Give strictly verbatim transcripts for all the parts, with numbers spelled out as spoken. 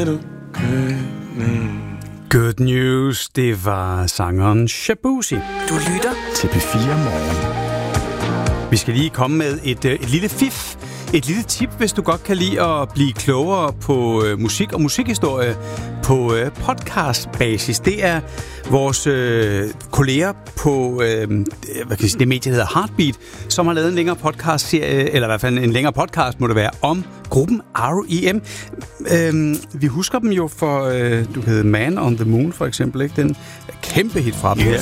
Good news, det var sangeren Shabuzi. Du lytter til P fire Morgen. Vi skal lige komme med et, et lille fif, et lille tip, hvis du godt kan lide at blive klogere på øh, musik og musikhistorie på øh, podcastbasis. Det er vores øh, kolleger på øh, hvad kan jeg sige, det medie, der hedder Heartbeat, som har lavet en længere podcast-serie, eller i hvert fald en længere podcast, må det være, om gruppen R E M. Øhm, vi husker dem jo for, øh, du hedder Man on the Moon for eksempel, ikke? Den kæmpe hit fra dem her.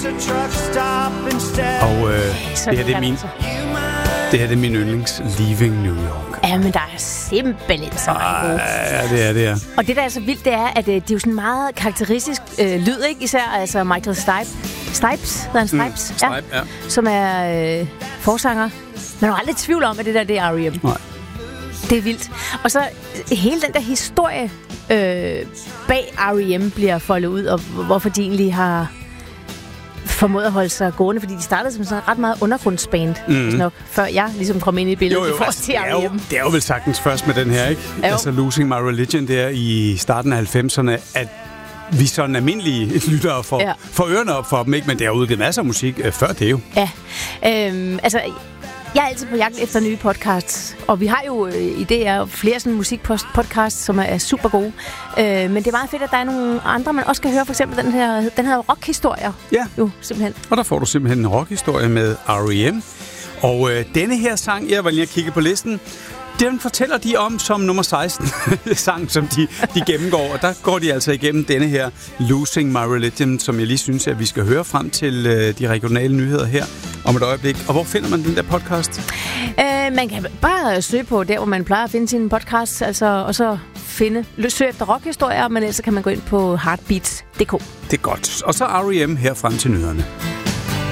Og øh, det her det er min, det her det er min yndlings, Leaving New York. Ja, men der er simpelthen så mange gode. Ja, det er det, ja. Og det, der er så vildt, det er, at øh, det er jo sådan meget karakteristisk øh, lyd, ikke? Især altså Michael Stipe. Stipes, hedder han Stipes? Mm, Stipe, ja. ja. Som er øh, forsanger. Man har aldrig tvivl om, at det der, det er R E M. Nej. Det er vildt. Og så hele den der historie øh, bag R E M bliver foldet ud, og hvorfor de egentlig har formået at holde sig gående, fordi de startede som sådan ret meget undergrundsband, mm. nok, før jeg ligesom kom ind i billedet. Jo, jo, i altså, til det, er jo, det er jo vel sagtens først med den her, ikke? Jo. Altså Losing My Religion der i starten af halvfemserne, at vi sådan almindelige lyttere får, ja. får ørerne op for dem, ikke? Men det har udgivet masser af musik øh, før det jo. Ja, øhm, altså jeg er altid på jagt efter nye podcasts, og vi har jo øh, i D R flere sådan musikpodcasts, som er, er super gode. Øh, men det er meget fedt, at der er nogle andre, man også kan høre. For eksempel den her, den her rockhistorier. Ja, jo, simpelthen. Og der får du simpelthen en rockhistorie med R E M. Og øh, denne her sang, jeg var lige at kigge på listen, den fortæller de om som nummer seksten sang, som de, de gennemgår. Og der går de altså igennem denne her Losing My Religion, som jeg lige synes, at vi skal høre frem til øh, de regionale nyheder her om et øjeblik. Og hvor finder man den der podcast? Øh, man kan bare søge på der, hvor man plejer at finde sin podcast, altså, og så finde, søge efter rockhistorier, men ellers kan man gå ind på heartbeats punktum d k. Det er godt. Og så R E M her frem til nyhederne.